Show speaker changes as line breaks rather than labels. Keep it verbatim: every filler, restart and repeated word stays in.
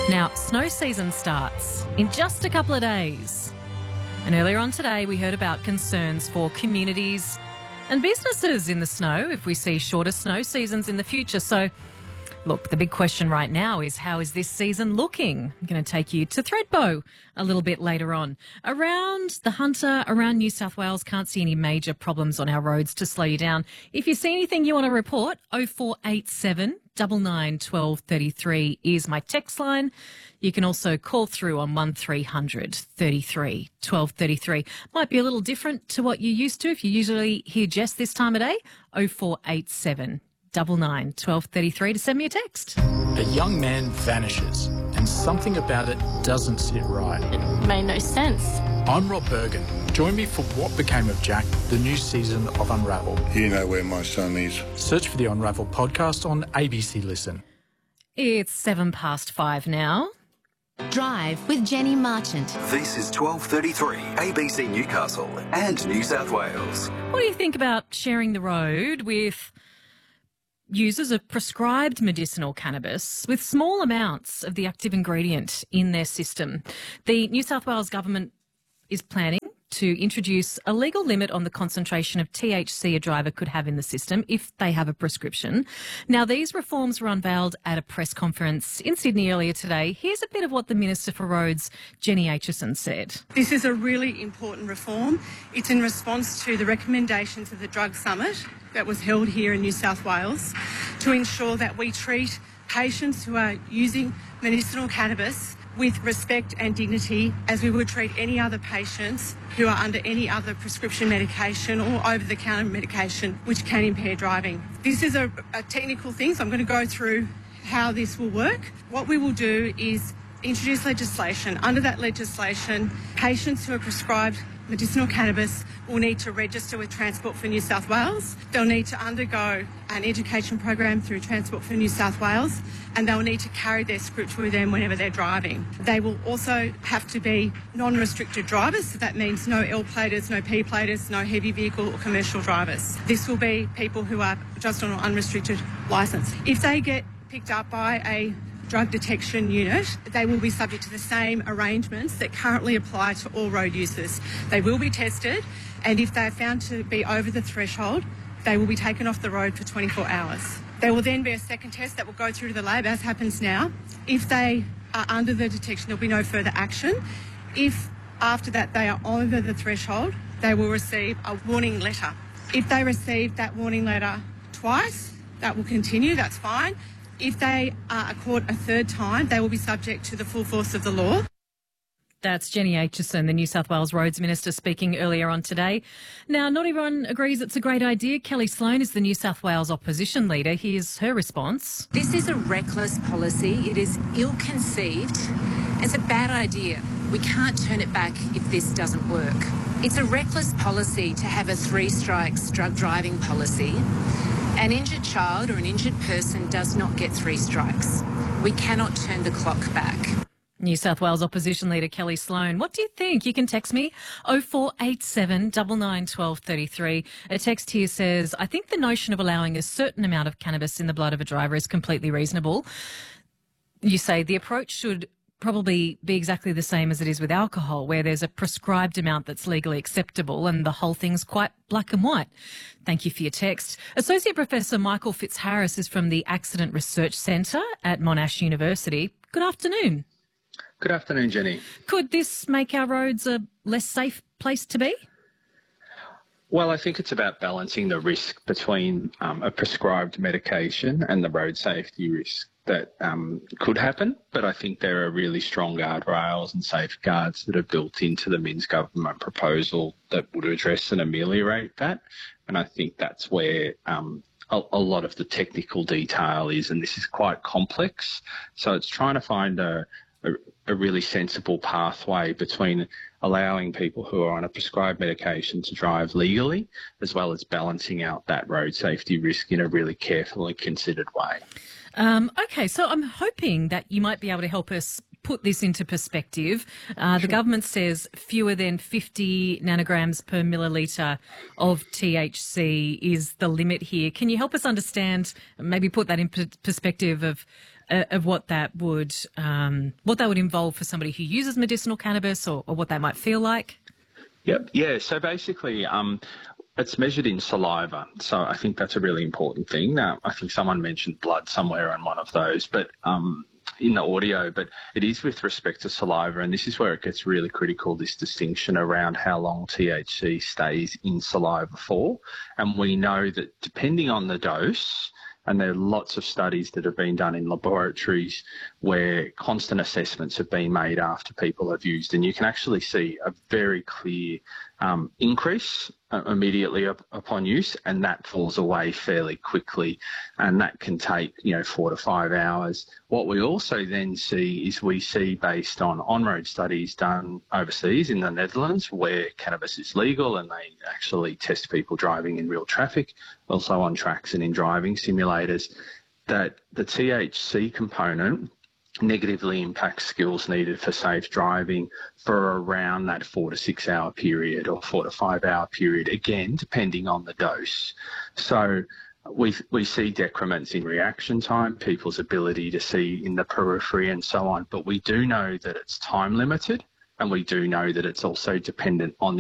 Now, snow season starts in just a couple of days. And earlier on today, we heard about concerns for communities and businesses in the snow if we see shorter snow seasons in the future. So, look, the big question right now is, how is this season looking? I'm going to take you to Thredbo a little bit later on. Around the Hunter, around New South Wales, can't see any major problems on our roads to slow you down. If you see anything you want to report, oh four eight seven, nine nine, one two three three is my text line. You can also call through on one three hundred, thirty-three, twelve thirty-three. Might be a little different to what you're used to if you usually hear Jess this time of day. oh four eight seven, nine nine, one two three three to send me a text.
A young man vanishes and something about it doesn't sit right.
It made no sense.
I'm Rob Bergen. Join me for What Became of Jack, the new season of Unravel.
You know where my son is.
Search for the Unravel podcast on A B C Listen.
It's seven past five now.
Drive with Jenny Marchant.
This is twelve thirty-three, A B C Newcastle and New South Wales.
What do you think about sharing the road with users of prescribed medicinal cannabis with small amounts of the active ingredient in their system? The New South Wales government is planning to introduce a legal limit on the concentration of T H C a driver could have in the system if they have a prescription. Now, these reforms were unveiled at a press conference in Sydney earlier today. Here's a bit of what the Minister for Roads, Jenny Aitchison, said.
This is a really important reform. It's in response to the recommendations of the Drug Summit that was held here in New South Wales to ensure that we treat patients who are using medicinal cannabis with respect and dignity as we would treat any other patients who are under any other prescription medication or over-the-counter medication which can impair driving. This is a, a technical thing, so I'm going to go through how this will work. What we will do is introduce legislation. Under that legislation, patients who are prescribed medicinal cannabis will need to register with Transport for New South Wales. They'll need to undergo an education program through Transport for New South Wales, and they'll need to carry their script with them whenever they're driving. They will also have to be non-restricted drivers, so that means no L-platers, no P-platers, no heavy vehicle or commercial drivers. This will be people who are just on an unrestricted licence. If they get picked up by a drug detection unit, they will be subject to the same arrangements that currently apply to all road users. They will be tested, and if they are found to be over the threshold, they will be taken off the road for twenty-four hours. There will then be a second test that will go through to the lab, as happens now. If they are under the detection, there will be no further action. If after that they are over the threshold, they will receive a warning letter. If they receive that warning letter twice, that will continue, that's fine. If they are caught a third time, they will be subject to the full force of the law.
That's Jenny Aitchison, the New South Wales Roads Minister, speaking earlier on today. Now, not everyone agrees it's a great idea. Kelly Sloan is the New South Wales opposition leader. Here's her response.
This is a reckless policy. It is ill-conceived. It's a bad idea. We can't turn it back if this doesn't work. It's a reckless policy to have a three strikes drug driving policy. An injured child or an injured person does not get three strikes. We cannot turn the clock back.
New South Wales opposition leader Kelly Sloan. What do you think? You can text me oh four eight seven, nine nine, one two three three. A text here says, I think the notion of allowing a certain amount of cannabis in the blood of a driver is completely reasonable. You say the approach should probably be exactly the same as it is with alcohol, where there's a prescribed amount that's legally acceptable and the whole thing's quite black and white. Thank you for your text. Associate Professor Michael Fitzharris is from the Accident Research Centre at Monash University. Good afternoon.
Good afternoon, Jenny.
Could this make our roads a less safe place to be?
Well, I think it's about balancing the risk between um, a prescribed medication and the road safety risk that um, could happen. But I think there are really strong guardrails and safeguards that are built into the Minns government proposal that would address and ameliorate that. And I think that's where um, a, a lot of the technical detail is, and this is quite complex. So it's trying to find a, a, a really sensible pathway between allowing people who are on a prescribed medication to drive legally, as well as balancing out that road safety risk in a really careful and considered way.
Um, okay, so I'm hoping that you might be able to help us put this into perspective. Uh, the government says fewer than fifty nanograms per millilitre of T H C is the limit here. Can you help us understand, maybe put that in perspective of uh, of what that would um, what that would involve for somebody who uses medicinal cannabis, or, or what that might feel like?
Yep. Yeah. So basically, um, it's measured in saliva. So I think that's a really important thing. Now, I think someone mentioned blood somewhere on one of those, but um, in the audio, but it is with respect to saliva, and this is where it gets really critical, this distinction around how long T H C stays in saliva for. And we know that depending on the dose, and there are lots of studies that have been done in laboratories where constant assessments have been made after people have used, and you can actually see a very clear um, increase uh, immediately up, upon use, and that falls away fairly quickly, and that can take, you know, four to five hours. What we also then see is we see, based on on-road studies done overseas in the Netherlands, where cannabis is legal and they actually test people driving in real traffic, also on tracks and in driving simulators, that the T H C component negatively impacts skills needed for safe driving for around that four to six hour period, or four to five hour period, again, depending on the dose. So we we see decrements in reaction time, people's ability to see in the periphery and so on, but we do know that it's time limited, and we do know that it's also dependent on the